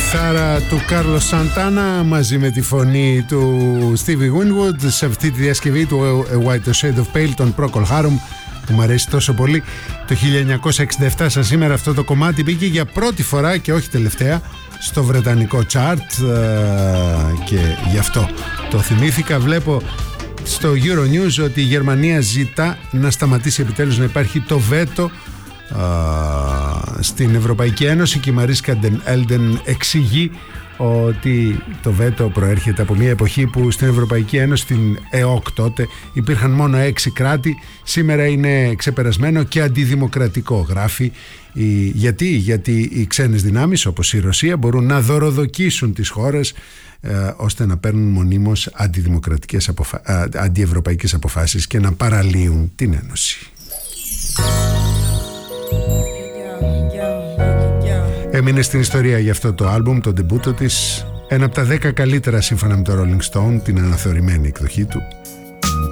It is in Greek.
κιθάρα του Κάρλος Σαντάνα μαζί με τη φωνή του Stevie Winwood σε αυτή τη διασκευή του A White Shade of Pale, τον Procol Harum, που μου αρέσει τόσο πολύ. Το 1967 σαν σήμερα αυτό το κομμάτι μπήκε για πρώτη φορά και όχι τελευταία στο βρετανικό chart και γι' αυτό το θυμήθηκα. Βλέπω στο Euronews ότι η Γερμανία ζητά να σταματήσει επιτέλους να υπάρχει το βέτο στην Ευρωπαϊκή Ένωση και η Μαρίσκα Έλντεν εξηγεί ότι το βέτο προέρχεται από μια εποχή που στην Ευρωπαϊκή Ένωση, στην ΕΟΚ τότε, υπήρχαν μόνο 6 κράτη. Σήμερα είναι ξεπερασμένο και αντιδημοκρατικό, γράφει. Γιατί οι ξένες δυνάμεις όπως η Ρωσία μπορούν να δωροδοκίσουν τις χώρες ώστε να παίρνουν μονίμως αντιευρωπαϊκές αποφάσεις και να παραλύουν την Ένωση. Έμεινε στην ιστορία για αυτό το άλμπουμ, το ντεμπούτο της, ένα από τα 10 καλύτερα σύμφωνα με το Rolling Stone, την αναθεωρημένη εκδοχή του.